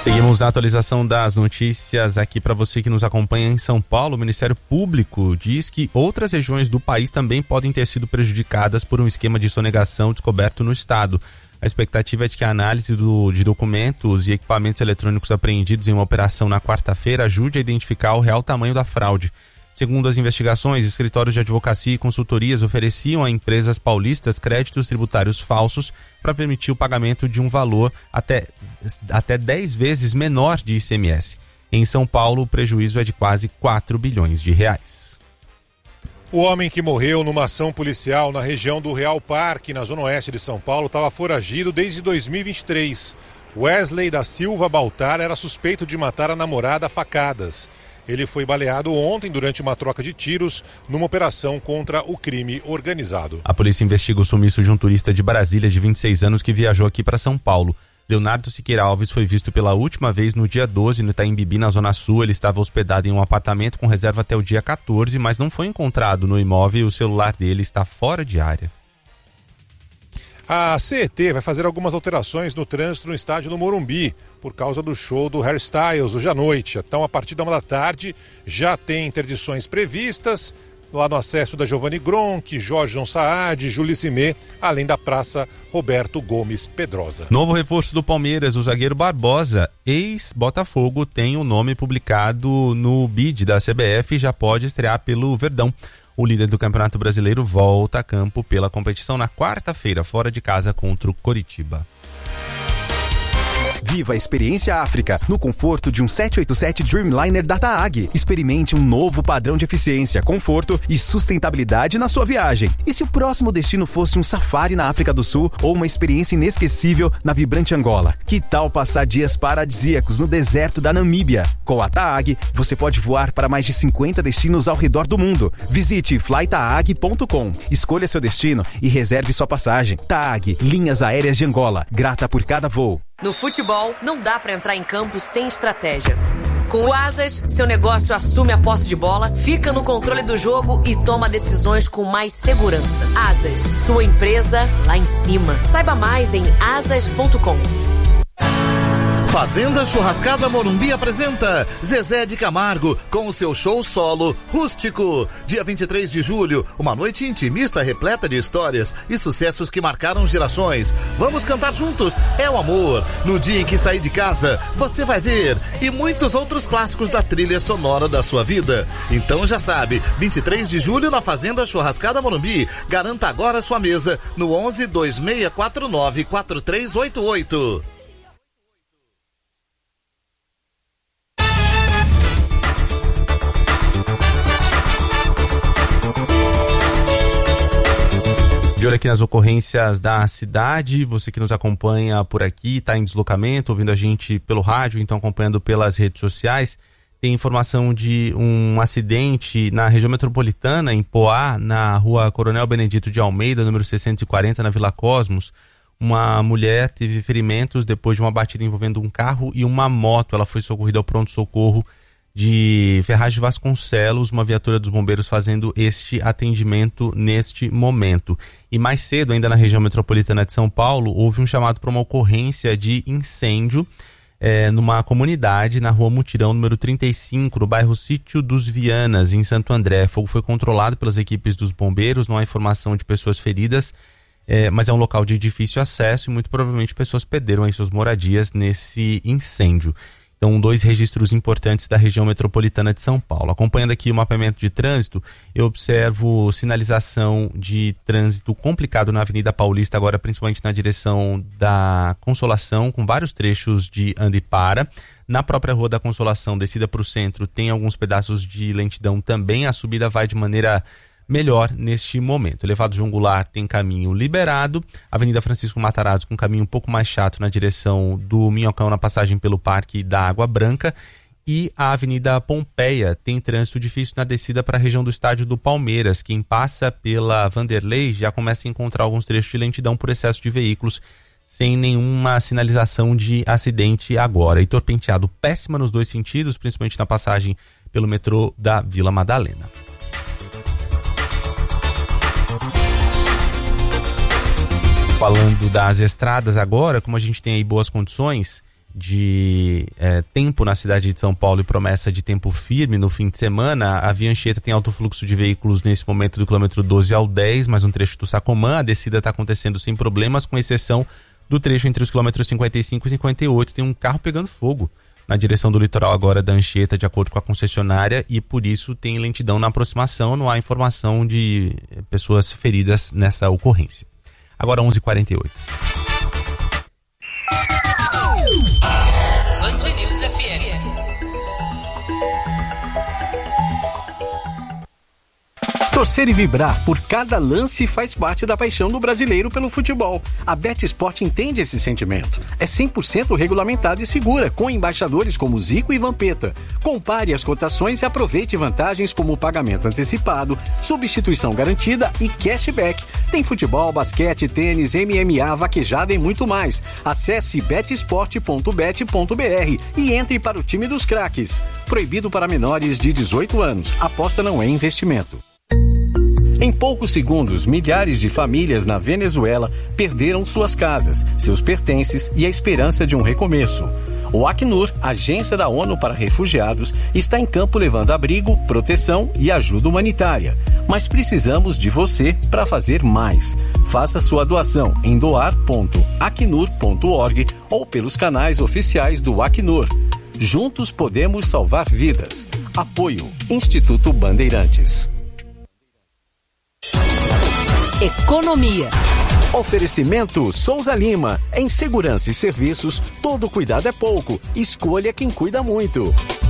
Seguimos na atualização das notícias aqui para você que nos acompanha em São Paulo. O Ministério Público diz que outras regiões do país também podem ter sido prejudicadas por um esquema de sonegação descoberto no estado. A expectativa é de que a análise de documentos e equipamentos eletrônicos apreendidos em uma operação na quarta-feira ajude a identificar o real tamanho da fraude. Segundo as investigações, escritórios de advocacia e consultorias ofereciam a empresas paulistas créditos tributários falsos para permitir o pagamento de um valor até 10 vezes menor de ICMS. Em São Paulo, o prejuízo é de quase 4 bilhões de reais. O homem que morreu numa ação policial na região do Real Parque, na zona oeste de São Paulo, estava foragido desde 2023. Wesley da Silva Baltar era suspeito de matar a namorada a facadas. Ele foi baleado ontem durante uma troca de tiros numa operação contra o crime organizado. A polícia investiga o sumiço de um turista de Brasília de 26 anos que viajou aqui para São Paulo. Leonardo Siqueira Alves foi visto pela última vez no dia 12 no Itaim Bibi, na Zona Sul. Ele estava hospedado em um apartamento com reserva até o dia 14, mas não foi encontrado no imóvel e o celular dele está fora de área. A CET vai fazer algumas alterações no trânsito no estádio do Morumbi, por causa do show do Harry Styles hoje à noite. Então, a partir da 1h já tem interdições previstas lá no acesso da Giovanni Gronchi, Jorge João Saad, Júlio Cimê, além da Praça Roberto Gomes Pedrosa. Novo reforço do Palmeiras, o zagueiro Barbosa, ex-Botafogo, tem o nome publicado no bid da CBF e já pode estrear pelo Verdão. O líder do Campeonato Brasileiro volta a campo pela competição na quarta-feira, fora de casa contra o Coritiba. Viva a experiência África no conforto de um 787 Dreamliner da TAAG. Experimente um novo padrão de eficiência, conforto e sustentabilidade na sua viagem. E se o próximo destino fosse um safari na África do Sul ou uma experiência inesquecível na vibrante Angola? Que tal passar dias paradisíacos no deserto da Namíbia? Com a TAAG, você pode voar para mais de 50 destinos ao redor do mundo. Visite flytaag.com, escolha seu destino e reserve sua passagem. TAAG, Linhas Aéreas de Angola, grata por cada voo. No futebol, não dá pra entrar em campo sem estratégia. Com o Asas, seu negócio assume a posse de bola, fica no controle do jogo e toma decisões com mais segurança. Asas, sua empresa lá em cima. Saiba mais em asas.com. Fazenda Churrascada Morumbi apresenta Zezé de Camargo com o seu show solo Rústico. Dia 23 de julho, uma noite intimista repleta de histórias e sucessos que marcaram gerações. Vamos cantar juntos, é o amor. No dia em que sair de casa, você vai ver. E muitos outros clássicos da trilha sonora da sua vida. Então já sabe, 23 de julho na Fazenda Churrascada Morumbi. Garanta agora sua mesa no 11-2649-4388. De olho aqui nas ocorrências da cidade, você que nos acompanha por aqui, está em deslocamento, ouvindo a gente pelo rádio, então acompanhando pelas redes sociais, tem informação de um acidente na região metropolitana, em Poá, na rua Coronel Benedito de Almeida, número 640, na Vila Cosmos. Uma mulher teve ferimentos depois de uma batida envolvendo um carro e uma moto. Ela foi socorrida ao pronto-socorro de Ferraz de Vasconcelos, uma viatura dos bombeiros fazendo este atendimento neste momento. E mais cedo, ainda na região metropolitana de São Paulo, houve um chamado para uma ocorrência de incêndio numa comunidade na rua Mutirão, número 35, no bairro Sítio dos Vianas, em Santo André. O fogo foi controlado pelas equipes dos bombeiros, não há informação de pessoas feridas, mas é um local de difícil acesso e muito provavelmente pessoas perderam aí suas moradias nesse incêndio. Então, 2 registros importantes da região metropolitana de São Paulo. Acompanhando aqui o mapeamento de trânsito, eu observo sinalização de trânsito complicado na Avenida Paulista, agora principalmente na direção da Consolação, com vários trechos de anda e para. Na própria Rua da Consolação, descida para o centro, tem alguns pedaços de lentidão também. A subida vai de maneira melhor neste momento. Elevado João Goulart tem caminho liberado, Avenida Francisco Matarazzo com caminho um pouco mais chato na direção do Minhocão, na passagem pelo Parque da Água Branca, e a Avenida Pompeia tem trânsito difícil na descida para a região do estádio do Palmeiras. Quem passa pela Vanderlei já começa a encontrar alguns trechos de lentidão por excesso de veículos, sem nenhuma sinalização de acidente agora. Heitor Penteado, péssima nos 2 sentidos, principalmente na passagem pelo metrô da Vila Madalena. Falando das estradas agora, como a gente tem aí boas condições, de tempo na cidade de São Paulo e promessa de tempo firme no fim de semana, a Via Anchieta tem alto fluxo de veículos nesse momento do quilômetro 12 ao 10, mais um trecho do Sacomã. A descida está acontecendo sem problemas, com exceção do trecho entre os quilômetros 55 e 58. Tem um carro pegando fogo na direção do litoral agora da Anchieta, de acordo com a concessionária, e por isso tem lentidão na aproximação. Não há informação de pessoas feridas nessa ocorrência. Agora 11h48. Band News FM. Torcer e vibrar por cada lance faz parte da paixão do brasileiro pelo futebol. A BetSport entende esse sentimento. É 100% regulamentada e segura, com embaixadores como Zico e Vampeta. Compare as cotações e aproveite vantagens como pagamento antecipado, substituição garantida e cashback. Tem futebol, basquete, tênis, MMA, vaquejada e muito mais. Acesse betsport.bet.br e entre para o time dos craques. Proibido para menores de 18 anos. Aposta não é investimento. Em poucos segundos, milhares de famílias na Venezuela perderam suas casas, seus pertences e a esperança de um recomeço. O Acnur, agência da ONU para refugiados, está em campo levando abrigo, proteção e ajuda humanitária. Mas precisamos de você para fazer mais. Faça sua doação em doar.acnur.org ou pelos canais oficiais do Acnur. Juntos podemos salvar vidas. Apoio Instituto Bandeirantes. Economia. Oferecimento Souza Lima. Em segurança e serviços, todo cuidado é pouco. Escolha quem cuida muito.